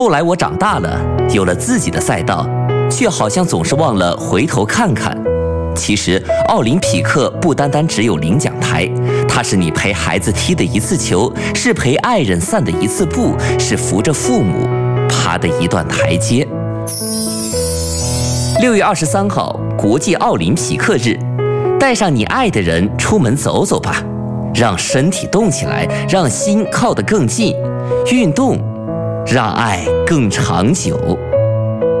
后来我长大了，有了自己的赛道，却好像总是忘了回头看看。其实奥林匹克不单单只有领奖台，它是你陪孩子踢的一次球，是陪爱人散的一次步，是扶着父母爬的一段台阶。6月23号，国际奥林匹克日，带上你爱的人出门走走吧，让身体动起来，让心靠得更近，运动让爱更长久。